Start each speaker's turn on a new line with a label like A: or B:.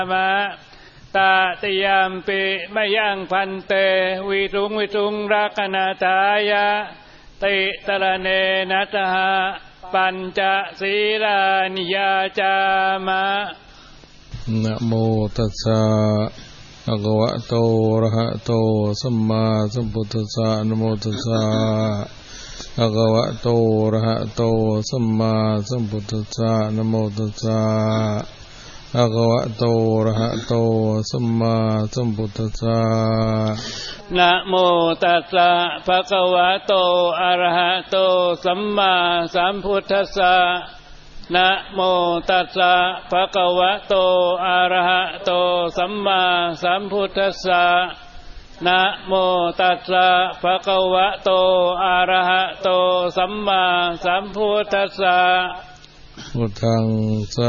A: มะตาติยามปิมยังพันเตวิรุงรักนาทายะติตระเนนัตหะปัญจศีลานิยาจามะ
B: นะโมตัสสะภะคะวะโตอะระหะโตสัมมาสัมพุทธัสสะนะโมตัสสะภะคะวะโตอะระหะโตสัมมาสัมพุทธัสสะนะโมตัสสะภะคะวะโตอะระหะโตสัมมาสัมพุทธัสสะ
A: นะโมตัสสะภะคะวะโตอะระหะโตสัมมาสัมพุทธัสสะนะโมตัสสะภะคะวะโตอะระหะโตสัมมาสัมพุทธัสสะนะโมตัสสะภะคะวะโตอะระหะโตสัมมาสัมพุทธัสสะ
B: พุทธังส